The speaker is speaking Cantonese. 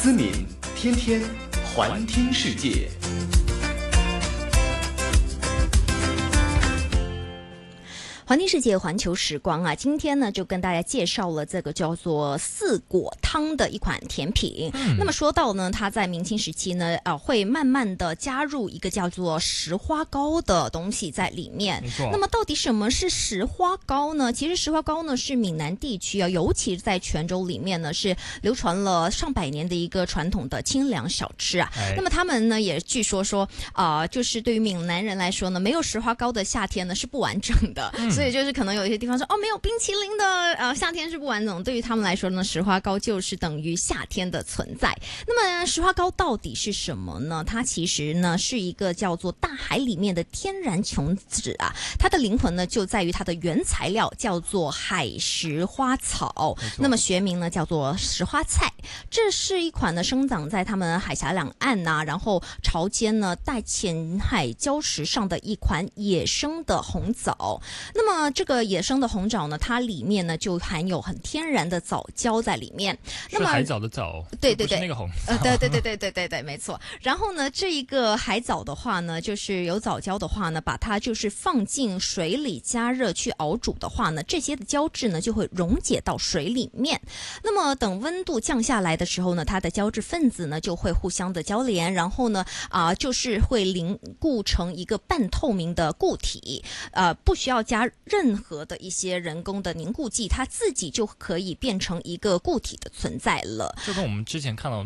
思敏天天环听世界。 环听世界，环球时光啊！今天呢，就跟大家介绍了这个叫做四果汤的一款甜品。那么说到呢，它在明清时期呢，会慢慢的加入一个叫做石花糕的东西在里面。那么到底什么是石花糕呢？其实石花糕呢是闽南地区啊，尤其是在泉州里面呢，是流传了上百年的一个传统的清凉小吃啊。那么他们呢也据说就是对于闽南人来说呢，没有石花糕的夏天呢是不完整的。所以就是可能有一些地方说没有冰淇淋的夏天是不完整，对于他们来说呢，石花糕就是等于夏天的存在。那么石花糕到底是什么呢？它其实呢是一个叫做大海里面的天然琼脂啊，它的灵魂呢就在于它的原材料叫做海石花草，那么学名呢叫做石花菜。这是一款呢生长在他们海峡两岸然后潮间呢带浅海礁石上的一款野生的红枣。那么这个野生的红枣呢，它里面呢就含有很天然的藻胶在里面。那么是海藻的藻， 对对对， 不是那个红对，没错。然后呢，这一个海藻的话呢，就是有藻胶的话呢，把它就是放进水里加热去熬煮的话呢，这些的胶质呢就会溶解到水里面。那么等温度降下来的时候呢，它的胶质分子呢就会互相的交联，然后呢就是会凝固成一个半透明的固体，不需要加任何的一些人工的凝固剂，它自己就可以变成一个固体的存在了。 就跟我们之前看到的